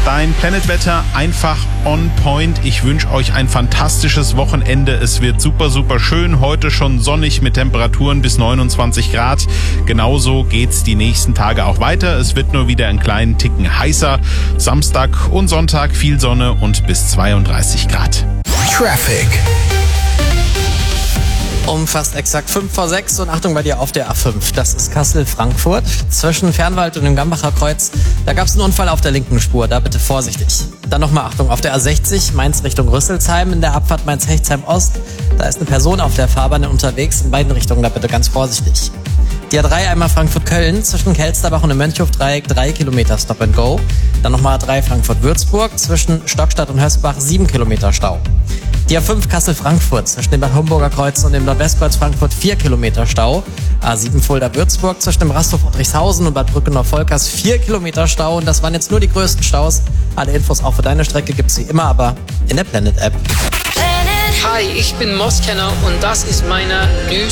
Dein Planetwetter einfach on point. Ich wünsche euch ein fantastisches Wochenende. Es wird super, super schön. Heute schon sonnig mit Temperaturen bis 29 Grad. Genauso geht's die nächsten Tage auch weiter. Es wird nur wieder einen kleinen Ticken heißer. Samstag und Sonntag viel Sonne und bis 32 Grad. Traffic. Um fast exakt 5 vor 6 und Achtung bei dir auf der A5. Das ist Kassel-Frankfurt. Zwischen Fernwald und dem Gambacher Kreuz, da gab es einen Unfall auf der linken Spur. Da bitte vorsichtig. Dann nochmal Achtung auf der A60, Mainz Richtung Rüsselsheim. In der Abfahrt Mainz-Hechtsheim Ost, da ist eine Person auf der Fahrbahn unterwegs. In beiden Richtungen, da bitte ganz vorsichtig. Die A3 einmal Frankfurt-Köln, zwischen Kelsterbach und dem Mönchhof-Dreieck 3 Kilometer Stop and Go. Dann nochmal A3 Frankfurt-Würzburg, zwischen Stockstadt und Hösbach 7 Kilometer Stau. Die A5 Kassel-Frankfurt, zwischen dem Bad Homburger Kreuz und dem Nordwestkreuz Frankfurt 4 Kilometer Stau. A7 Fulda-Würzburg, zwischen dem Rasthof Friedrichshausen und Bad Brückenau-Volkers 4 Kilometer Stau. Und das waren jetzt nur die größten Staus. Alle Infos auch für deine Strecke gibt's wie immer aber in der Planet-App. Hi, ich bin Moskenner und das ist meine News.